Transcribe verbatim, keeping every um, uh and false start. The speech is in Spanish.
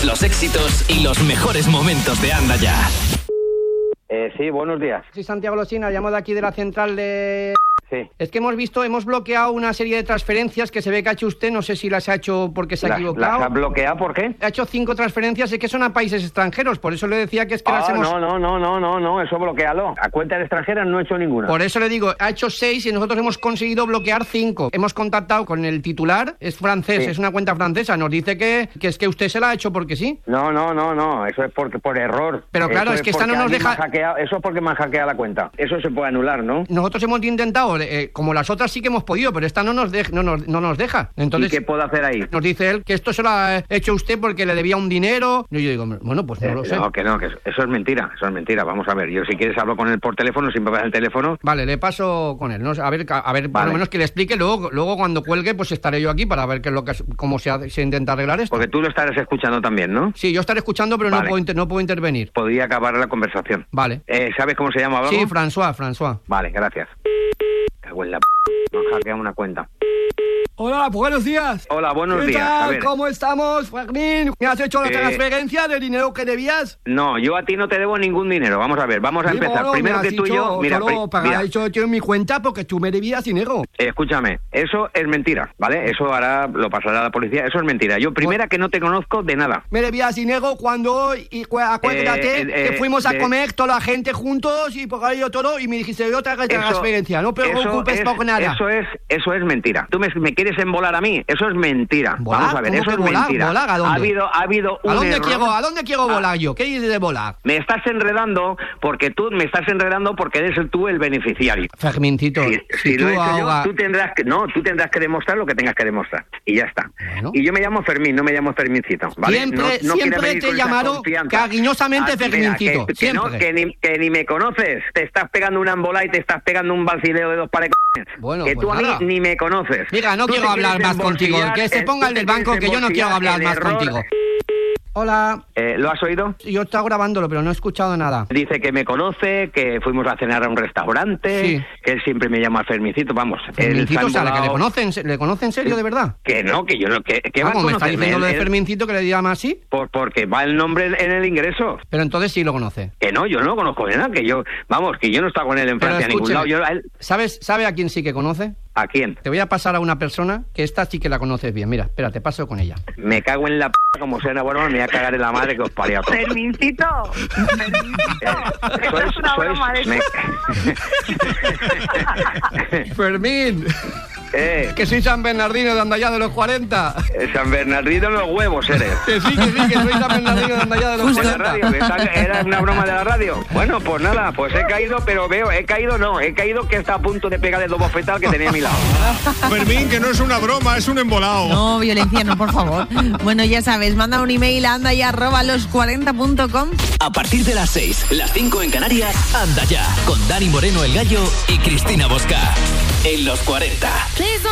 Todos los éxitos y los mejores momentos de Anda Ya. Eh, sí, buenos días. Soy Santiago Losina, llamo de aquí de la central de... Sí. Es que hemos visto, hemos bloqueado una serie de transferencias que se ve que ha hecho usted, no sé si las ha hecho porque se ha ¿Las, equivocado. ¿Las ha bloqueado por qué? Ha hecho cinco transferencias, es que son a países extranjeros, por eso le decía que es que Ah, las hemos... no, no, no, no, no, no, eso bloquealo. A cuenta de extranjeras no he hecho ninguna. Por eso le digo, ha hecho seis y nosotros hemos conseguido bloquear cinco. Hemos contactado con el titular, es francés, Sí. es una cuenta francesa, nos dice que, que es que usted se la ha hecho porque sí. No, no, no, no, eso es porque por error. Pero claro, Eso es que esta no porque nos alguien deja- me ha hackeado- Eso es porque me han hackeado la cuenta. Eso se puede anular, ¿no? Nosotros hemos intentado, eh, como las otras sí que hemos podido, pero esta no nos, de- no nos, no nos deja. Entonces, ¿Y qué puedo hacer ahí? nos dice él que esto se lo ha hecho usted porque le debía un dinero. Y yo digo, bueno, pues no Eh, lo sé. No, que no, que eso, eso es mentira, eso es mentira. Vamos a ver, yo si quieres hablo con él por teléfono, si me das el teléfono. Vale, le paso con él, ¿no? A ver, a ver por Vale. lo menos que le explique. Luego, luego cuando cuelgue, pues estaré yo aquí para ver qué es lo que es- cómo se, hace- se intenta arreglar esto. Porque tú lo estarás escuchando también, ¿no? Sí, yo estaré escuchando, pero no Vale. puedo, inter- no puedo intervenir. Podría acabar la conversación. Vale. Eh, ¿Sabes cómo se llama? ¿Algo? Sí, François, François. Vale, gracias. Cago en la p... Nos hackean una cuenta. Hola, buenos días. Hola, buenos ¿Qué días. tal? A ver. ¿Cómo estamos, Fermín? ¿Me has hecho la Eh, transferencia del dinero que debías? No, yo a ti no te debo ningún dinero. Vamos a ver, vamos a Sí, empezar. bueno, Primero me has que tú y dicho, yo... Mira, solo pri- para mira, eso yo en mi cuenta porque tú me debías dinero. eh, escúchame, eso es mentira, ¿vale? Eso ahora lo pasará a la policía. Eso es mentira. Yo, primera, que no te conozco de nada. Me debías dinero cuando, y, cu- acuérdate, Eh, eh, que fuimos a de- comer toda la gente juntos y por ahí yo todo y me dijiste yo te hago la Eso- transferencia, no te preocupes es, por nada. Eso es, eso es mentira. Tú me, me quieres embolar a mí. Eso es mentira. ¿Volar? Vamos a ver, ¿Cómo eso que es volar? mentira. ¿Volar a dónde? Ha habido, ha habido un ¿A dónde error. quiero, a dónde quiero Ah. volar yo? ¿Qué dices de volar? Me estás enredando porque tú me estás enredando porque eres el- tú el beneficiario. Fermincito, Si, si si tú lo he hecho ahoga- yo, tú tendrás que no, tú tendrás que demostrar lo que tengas que demostrar y ya está. Bueno. Y yo me llamo Fermín, no me llamo Fermincito, ¿vale? Siempre- no, no siempre quieras venir te he con esa llamado confianza. cariñosamente Ah, mira, Fermincito, que, que no, siempre. que ni, que ni me conoces, te estás pegando una embola y te estás pegando un balcideo de dos pares de c******. Bueno, que pues tú a mí nada. ni me conoces. Mira, no Tú quiero te hablar quieres más contigo. embolsillar, Que se eh, ponga tú el te del banco, quieres que yo no quiero embolsillar hablar en más error. contigo. Hola. Eh, ¿Lo has oído? Yo estaba grabándolo, pero no he escuchado nada. Dice que me conoce, que fuimos a cenar a un restaurante, Sí. que él siempre me llama Fermincito, vamos. él se ha Fermincito, o sea, ¿le, que le embolado- conocen, ¿le conoce en serio, de verdad? Que no, que yo no, que, que va a ¿Cómo me está conocerme, diciendo lo de él- Fermincito que le llama así? Por, porque va el nombre en el ingreso. Pero entonces sí lo conoce. Que no, yo no lo conozco de nada, que yo, vamos, que yo no he estado con él en Pero Francia a ningún escúcheme, lado. Yo, a, él- ¿sabes, ¿Sabe a quién sí que conoce? ¿A quién? Te voy a pasar a una persona que esta sí que la conoces bien. Mira, espera, te paso con ella. Me cago en la p***, como sea una broma, me voy a cagar en la madre que os parió a todos. Fermincito, Fermincito, esto Sois- es una sois- broma de... me- Fermín, eh, que soy San Bernardino de Andallá de los cuarenta. eh, San Bernardino en los huevos eres. Que sí, que sí, que soy San Bernardino de Andallá de los De la cuarenta. radio, que esta- era una broma de la radio. Bueno, pues nada, pues he caído, pero veo, he caído no, he caído que está a punto de pegar el dobo fetal que tenía a mi lado. Fermín, que no es una broma, es un embolado. No, violencia, no, por favor. Bueno, ya sabes, manda un email a anda y arroba los cuarenta punto com. A partir de las seis, las cinco en Canarias, Anda Ya, con Dani Moreno el Gallo y Cristina Bosca. En los cuarenta.